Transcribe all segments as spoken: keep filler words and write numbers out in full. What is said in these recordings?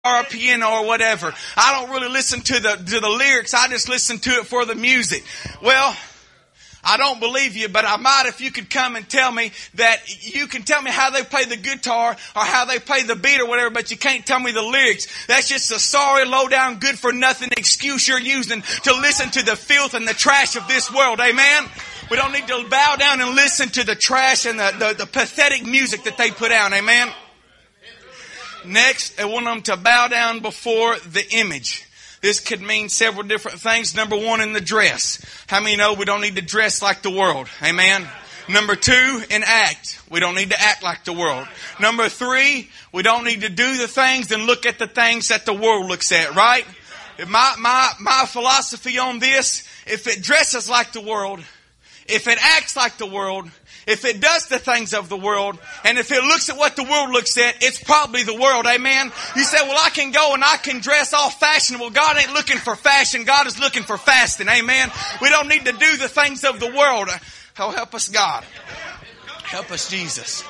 or a piano or whatever. I don't really listen to the to the lyrics. I just listen to it for the music. Well, I don't believe you, but I might if you could come and tell me that you can tell me how they play the guitar or how they play the beat or whatever, but you can't tell me the lyrics. That's just a sorry, low down, good for nothing excuse you're using to listen to the filth and the trash of this world. Amen? We don't need to bow down and listen to the trash and the, the, the pathetic music that they put out. Amen? Next, I want them to bow down before the image. This could mean several different things. Number one, in the dress. How many know we don't need to dress like the world? Amen. Number two, in act. We don't need to act like the world. Number three, we don't need to do the things and look at the things that the world looks at, right? My, my, my philosophy on this, if it dresses like the world, if it acts like the world, if it does the things of the world, and if it looks at what the world looks at, it's probably the world. Amen. You say, well, I can go and I can dress all fashionable. God ain't looking for fashion. God is looking for fasting. Amen. We don't need to do the things of the world. Oh, help us, God. Help us, Jesus.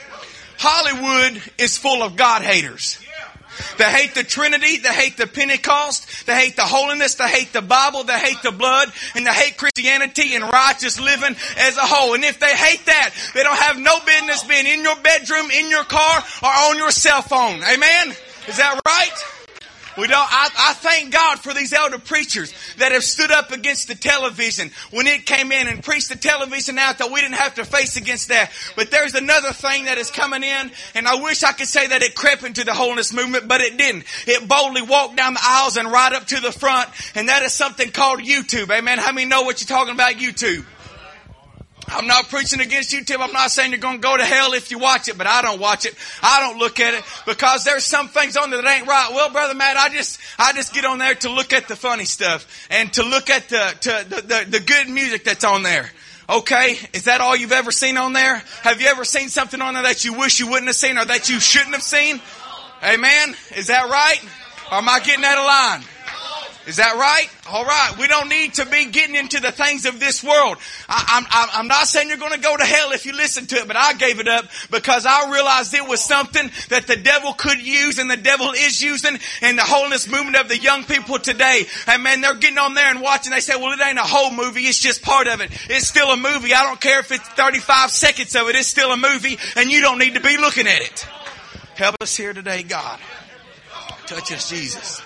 Hollywood is full of God haters. They hate the Trinity, they hate the Pentecost, they hate the holiness, they hate the Bible, they hate the blood, and they hate Christianity and righteous living as a whole. And if they hate that, they don't have no business being in your bedroom, in your car, or on your cell phone. Amen? Is that right? We don't, I, I thank God for these elder preachers that have stood up against the television when it came in and preached the television out, that we didn't have to face against that. But there's another thing that is coming in, and I wish I could say that it crept into the holiness movement, but it didn't. It boldly walked down the aisles and right up to the front, and that is something called YouTube. Amen. How many know what you're talking about, YouTube? I'm not preaching against YouTube. I'm not saying you're going to go to hell if you watch it, but I don't watch it. I don't look at it because there's some things on there that ain't right. Well, Brother Matt, I just, I just get on there to look at the funny stuff and to look at the, to the, the, the good music that's on there. Okay. Is that all you've ever seen on there? Have you ever seen something on there that you wish you wouldn't have seen or that you shouldn't have seen? Amen. Is that right? Or am I getting out of line? Is that right? All right. We don't need to be getting into the things of this world. I, I'm, I'm not saying you're going to go to hell if you listen to it, but I gave it up because I realized it was something that the devil could use and the devil is using in the holiness movement of the young people today. And man, they're getting on there and watching. They say, well, it ain't a whole movie. It's just part of it. It's still a movie. I don't care if it's thirty-five seconds of it. It's still a movie and you don't need to be looking at it. Help us here today, God. Touch us, Jesus.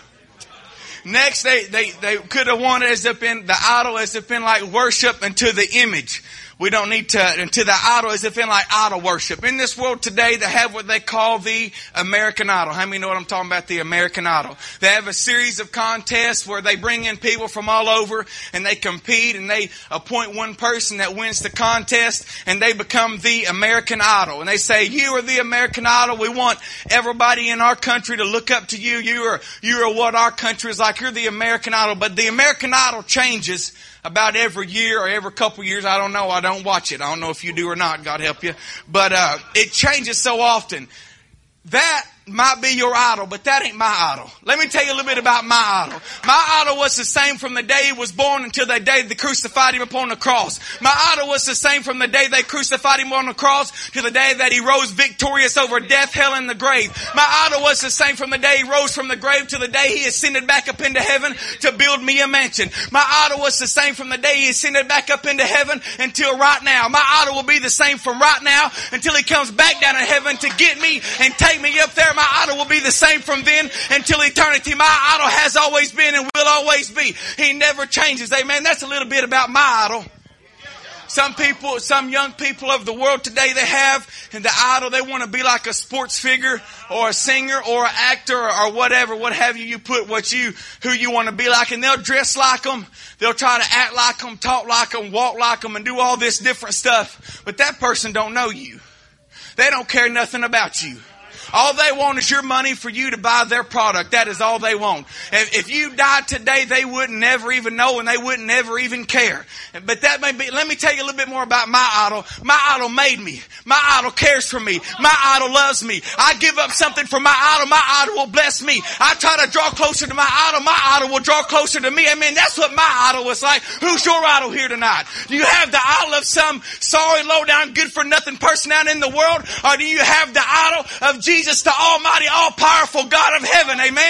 Next, they, they, they could have wanted as if in the idol, as if in like worship unto the image. We don't need to, into the idol as if in like idol worship. In this world today, they have what they call the American Idol. How many know what I'm talking about, the American Idol? They have a series of contests where they bring in people from all over and they compete and they appoint one person that wins the contest and they become the American Idol. And they say, you are the American Idol. We want everybody in our country to look up to you. You are, you are what our country is like. You're the American Idol. But the American Idol changes about every year or every couple years. I don't know. I don't watch it. I don't know if you do or not. God help you. But uh, it changes so often. That might be your idol, but that ain't my idol. Let me tell you a little bit about my idol. My idol was the same from the day he was born until the day they crucified him upon the cross. My idol was the same from the day they crucified him on the cross to the day that he rose victorious over death, hell, and the grave. My idol was the same from the day he rose from the grave to the day he ascended back up into heaven to build me a mansion. My idol was the same from the day he ascended back up into heaven until right now. My idol will be the same from right now until he comes back down to heaven to get me and take me up there. My idol will be the same from then until eternity. My idol has always been and will always be. He never changes. Amen. That's a little bit about my idol. Some people, some young people of the world today, they have and the idol, they want to be like a sports figure or a singer or an actor or, or whatever, what have you. You put what you, who you want to be like, and they'll dress like them. They'll try to act like them, talk like them, walk like them, and do all this different stuff. But that person don't know you. They don't care nothing about you. All they want is your money for you to buy their product. That is all they want. If, if you died today, they wouldn't never even know and they wouldn't never even care. But that may be, let me tell you a little bit more about my idol. My idol made me. My idol cares for me. My idol loves me. I give up something for my idol. My idol will bless me. I try to draw closer to my idol. My idol will draw closer to me. I mean, that's what my idol was like. Who's your idol here tonight? Do you have the idol of some sorry, low down, good for nothing person out in the world? Or do you have the idol of Jesus? Jesus, the almighty, all-powerful God of heaven. Amen.